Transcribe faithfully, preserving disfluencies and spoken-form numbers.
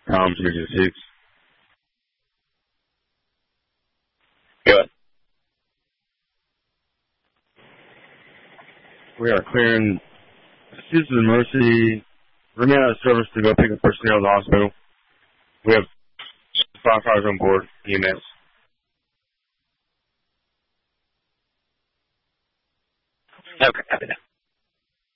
Tom six. Good. We are clearing Sisters of Mercy. We're running out of service to go pick up personnel at the hospital. We have firefighters on board, E M S. Okay, copy that.